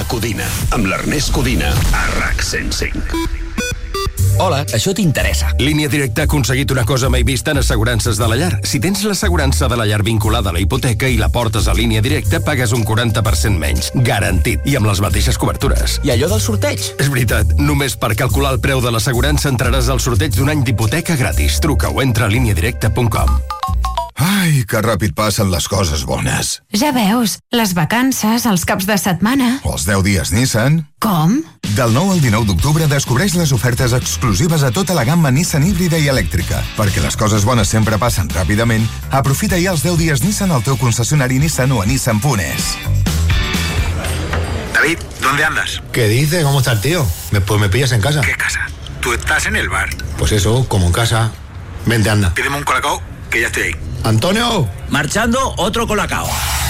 Matina Codina, amb l'Ernest Codina, a RAC 105. Hola, això t'interessa. Línia Directa ha aconseguit una cosa mai vista en assegurances de la llar. Si tens l'assegurança de la llar vinculada a la hipoteca i la portes a Línia Directa, pagues un 40% menys. Garantit. I amb les mateixes cobertures. I allò del sorteig? És veritat. Només per calcular el preu de l'assegurança entraràs al sorteig d'un any d'hipoteca gratis. Truca o entra a lineadirecta.com. Ai, que ràpid passen les coses bones. Ja veus, les vacances, els caps de setmana... O els 10 dies Nissan. Com? Del 9 al 19 d'octubre descobreix les ofertes exclusives a tota la gamma Nissan híbrida i elèctrica. Perquè les coses bones sempre passen ràpidament, aprofita ja els 10 dies Nissan al teu concessionari Nissan o a Nissan.es. David, ¿dónde andas? ¿Qué dices? ¿Cómo está el tío? Pues me pillas en casa. ¿Qué casa? Tú estás en el bar. Pues eso, como en casa. Vente, anda. Pídeme un colacao, que ya estoy ahí. ¡Antonio! Marchando, otro Colacao.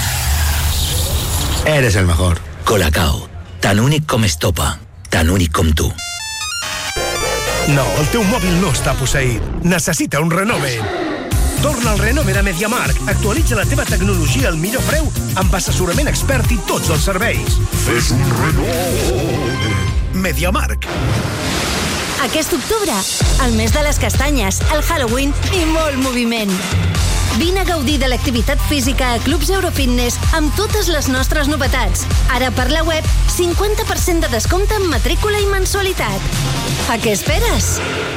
Eres el mejor. Colacao, tan únic com Estopa, tan únic com tu. No, el teu mòbil no està posseït. Necessita un renove. Torna al renove de MediaMarkt. Actualitza la teva tecnologia al millor preu amb assessorament expert i tots els serveis. Fes un renove. MediaMarkt. Aquest octubre, el mes de les castanyes, el Halloween i molt moviment. Vine a gaudir de l'activitat física a Clubs Eurofitness amb totes les nostres novetats. Ara per la web, 50% de descompte en matrícula i mensualitat. A què esperes?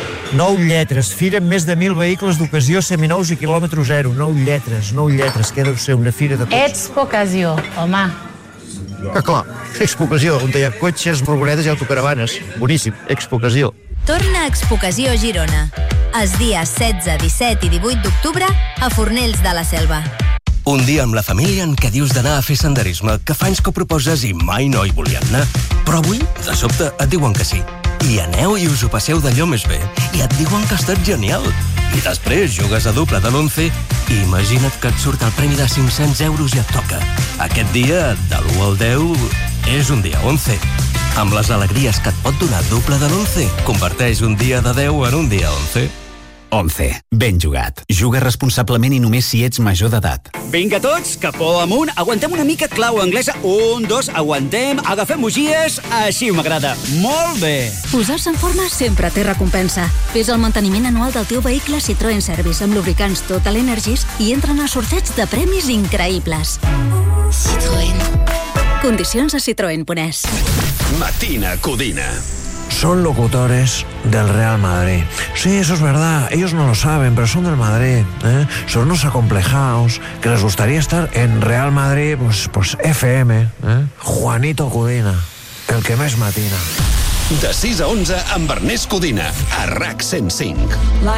9 lletres, fira amb més de 1.000 vehicles d'ocasió, seminous i quilòmetre zero. 9 lletres, que deu ser una fira de... Expocasió, home. Ah, clar, Expocació, on hi ha cotxes, furgonetes i autocaravanes. Boníssim, Expocació. Torna a Expocació a Girona. Els dies 16, 17 i 18 d'octubre a Fornells de la Selva. Un dia amb la família en què dius d'anar a fer senderisme, que fa anys que ho proposes i mai no hi volien anar. Però avui, de sobte, et diuen que sí. I aneu i us ho passeu d'allò més bé. I et diuen que ha estat genial. I després jugues a doble de l'11 i imagina't que et surt el premi de 500 euros i et toca. Aquest dia, de l'1 al 10, és un dia 11. Amb les alegries que et pot donar doble de l'11, converteix un dia de 10 en un dia 11. 11. Ben jugat. Juga responsablement i només si ets major d'edat. Vinga tots, capó amunt, aguantem una mica clau anglesa. 1, 2, aguantem, agafem bugies, així m'agrada. Molt bé. Posar-se en forma sempre té recompensa. Fes el manteniment anual del teu vehicle Citroën Service amb lubricants Total Energies i entren al sorteig de premis increïbles. Citroën. Condicions a citroen.es. Matina Codina. Son locutores del Real Madrid. Sí, eso es verdad. Ellos no lo saben, pero son del Madrid. Son unos acomplejados que les gustaría estar en Real Madrid, pues FM. Juanito Codina, el que més matina. De 6 a 11 amb Ernest Codina, a RAC 105.